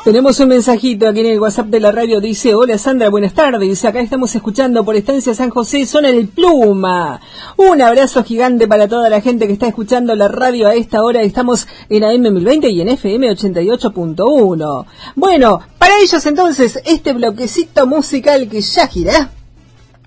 Tenemos un mensajito aquí en el WhatsApp de la radio, dice: hola Sandra, buenas tardes, dice, acá estamos escuchando por Estancia San José, zona del Pluma. Un abrazo gigante para toda la gente que está escuchando la radio a esta hora. Estamos en AM 1020 y en FM 88.1. Bueno, para ellos entonces este bloquecito musical que ya gira.